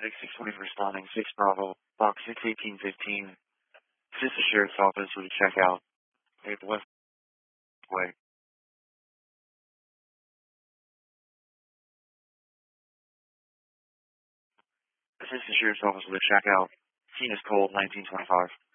Medic 620 responding, 6 Bravo, box 61815. Assist the Sheriff's Office with a checkout. At the West Way. Assist the Sheriff's Office with a checkout. Scene is cold, 1925.